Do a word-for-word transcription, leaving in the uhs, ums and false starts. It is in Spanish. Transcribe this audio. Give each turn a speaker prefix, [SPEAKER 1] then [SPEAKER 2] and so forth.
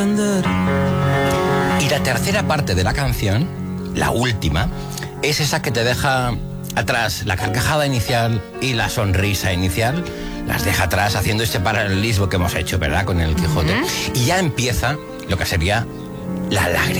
[SPEAKER 1] Y la tercera parte de la canción, la última, es esa que te deja atrás la carcajada inicial y la sonrisa inicial. Las deja atrás haciendo este paralelismo que hemos hecho, ¿verdad? Con el Quijote. Uh-huh. Y ya empieza lo que sería la lágrima.